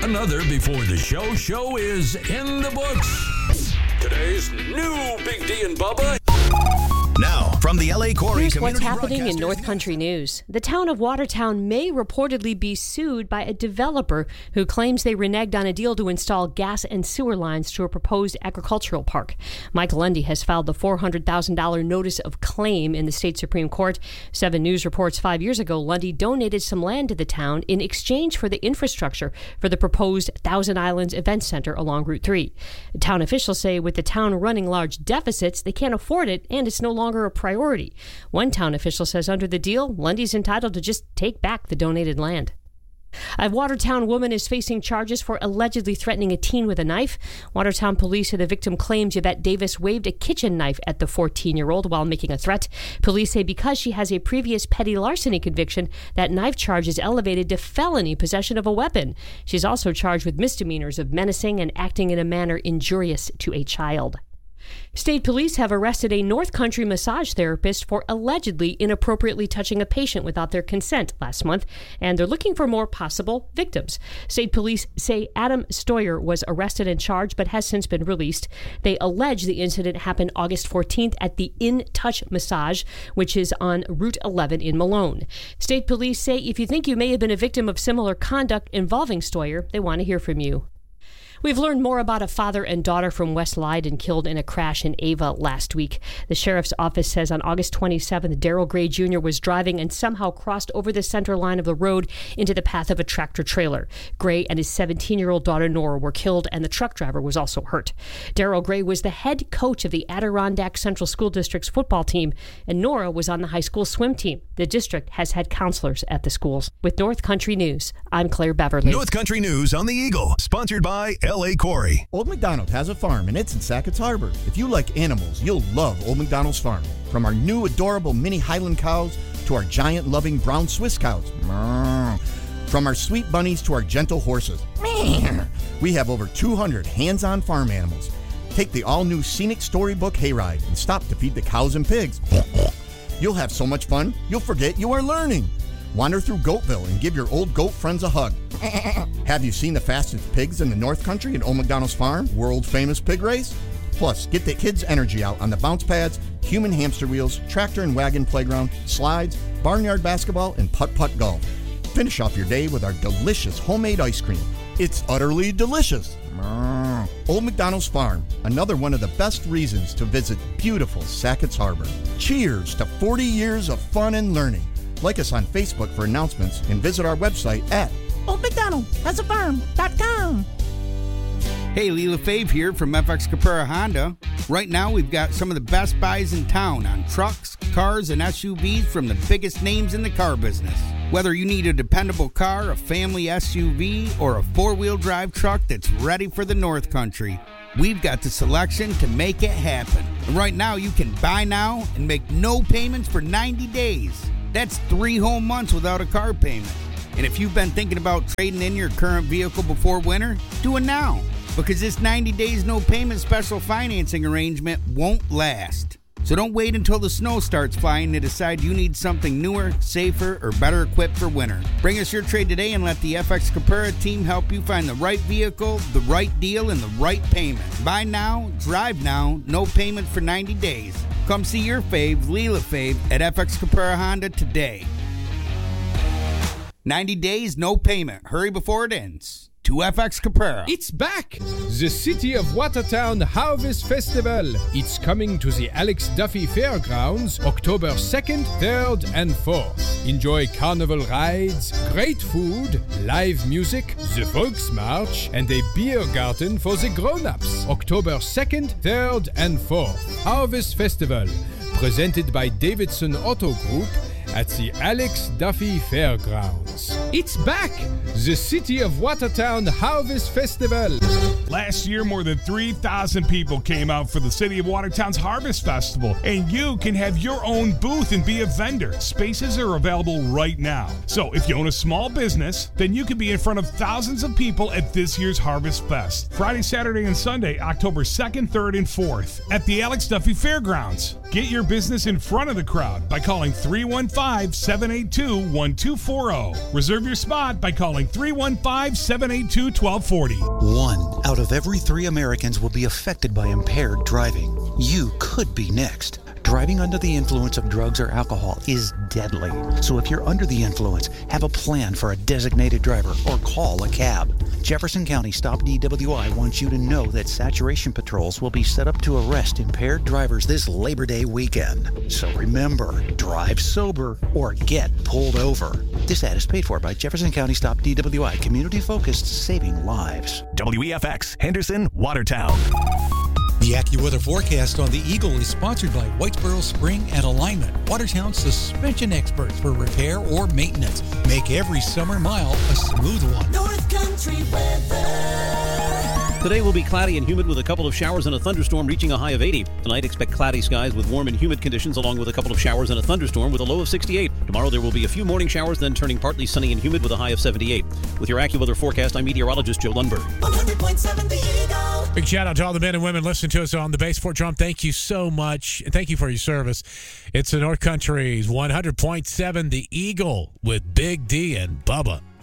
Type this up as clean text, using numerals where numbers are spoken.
Another Before the Show is in the books. Today's new Big D and Bubba. Now, from the L.A. Corey Here's Community what's happening in North Broadcasters Country News. The town of Watertown may reportedly be sued by a developer who claims they reneged on a deal to install gas and sewer lines to a proposed agricultural park. Mike Lundy has filed the $400,000 notice of claim in the state Supreme Court. 7 News reports 5 years ago, Lundy donated some land to the town in exchange for the infrastructure for the proposed Thousand Islands Event Center along Route 3. Town officials say with the town running large deficits, they can't afford it, and it's no longer a priority. One town official says under the deal, Lundy's entitled to just take back the donated land. A Watertown woman is facing charges for allegedly threatening a teen with a knife. Watertown police say the victim claims Yvette Davis waved a kitchen knife at the 14-year-old while making a threat. Police say because she has a previous petty larceny conviction, that knife charge is elevated to felony possession of a weapon. She's also charged with misdemeanors of menacing and acting in a manner injurious to a child. State police have arrested a North Country massage therapist for allegedly inappropriately touching a patient without their consent last month, and they're looking for more possible victims. State police say Adam Stoyer was arrested and charged but has since been released. They allege the incident happened August 14th at the In Touch Massage, which is on Route 11 in Malone. State police say if you think you may have been a victim of similar conduct involving Stoyer, they want to hear from you. We've learned more about a father and daughter from West Leyden killed in a crash in Ava last week. The sheriff's office says on August 27th, Darrell Gray Jr. was driving and somehow crossed over the center line of the road into the path of a tractor trailer. Gray and his 17-year-old daughter Nora were killed, and the truck driver was also hurt. Darrell Gray was the head coach of the Adirondack Central School District's football team, and Nora was on the high school swim team. The district has had counselors at the schools. With North Country News, I'm Claire Beverly. North Country News on the Eagle, sponsored by L.A. Corey. Old McDonald has a farm, and it's in Sackett's Harbor. If you like animals, you'll love Old McDonald's farm. From our new adorable mini Highland cows to our giant loving brown Swiss cows. From our sweet bunnies to our gentle horses. We have over 200 hands-on farm animals. Take the all-new scenic storybook hayride and stop to feed the cows and pigs. You'll have so much fun, you'll forget you are learning. Wander through Goatville and give your old goat friends a hug. Have you seen the fastest pigs in the North Country at Old McDonald's Farm? World-famous pig race? Plus, get the kids' energy out on the bounce pads, human hamster wheels, tractor and wagon playground, slides, barnyard basketball, and putt-putt golf. Finish off your day with our delicious homemade ice cream. It's utterly delicious. Old McDonald's Farm, another one of the best reasons to visit beautiful Sackett's Harbor. Cheers to 40 years of fun and learning. Like us on Facebook for announcements and visit our website at oldmcdonaldhasafarm.com. Hey, Leela Fave here from FX Capera Honda. Right now, we've got some of the best buys in town on trucks, cars, and SUVs from the biggest names in the car business. Whether you need a dependable car, a family SUV, or a four-wheel drive truck that's ready for the North Country, we've got the selection to make it happen. And right now, you can buy now and make no payments for 90 days. That's 3 whole months without a car payment. And if you've been thinking about trading in your current vehicle before winter, do it now. Because this 90 days no payment special financing arrangement won't last. So don't wait until the snow starts flying to decide you need something newer, safer, or better equipped for winter. Bring us your trade today and let the FX Capera team help you find the right vehicle, the right deal, and the right payment. Buy now, drive now, no payment for 90 days. Come see your fave, Leela Fave, at FX Capera Honda today. 90 days, no payment. Hurry before it ends. To FX Capera. It's back! The City of Watertown Harvest Festival. It's coming to the Alex Duffy Fairgrounds October 2nd, 3rd, and 4th. Enjoy carnival rides, great food, live music, the Volksmarch, and a beer garden for the grown-ups. October 2nd, 3rd, and 4th. Harvest Festival, presented by Davidson Auto Group at the Alex Duffy Fairgrounds. It's back! The City of Watertown Harvest Festival. Last year, more than 3,000 people came out for the City of Watertown's Harvest Festival, and you can have your own booth and be a vendor. Spaces are available right now. So if you own a small business, then you can be in front of thousands of people at this year's Harvest Fest. Friday, Saturday, and Sunday, October 2nd, 3rd, and 4th at the Alex Duffy Fairgrounds. Get your business in front of the crowd by calling 315-782-1240. Reserve reserve your spot by calling 315-782-1240. 1 out of every 3 Americans will be affected by impaired driving. You could be next. Driving under the influence of drugs or alcohol is deadly. So if you're under the influence, have a plan for a designated driver or call a cab. Jefferson County Stop DWI wants you to know that saturation patrols will be set up to arrest impaired drivers this Labor Day weekend. So remember, drive sober or get pulled over. This ad is paid for by Jefferson County Stop DWI, community-focused, saving lives. WEFX, Henderson, Watertown. The AccuWeather forecast on the Eagle is sponsored by Whitesboro Spring and Alignment, Watertown's suspension experts for repair or maintenance. Make every summer mile a smooth one. North Country weather. Today will be cloudy and humid with a couple of showers and a thunderstorm reaching a high of 80. Tonight, expect cloudy skies with warm and humid conditions along with a couple of showers and a thunderstorm with a low of 68. Tomorrow, there will be a few morning showers, then turning partly sunny and humid with a high of 78. With your AccuWeather forecast, I'm meteorologist Joe Lundberg. 100.7 The Eagle. Big shout out to all the men and women listening to us on the Base Fort Drum. Thank you so much. And thank you for your service. It's the North Country's 100.7 The Eagle with Big D and Bubba.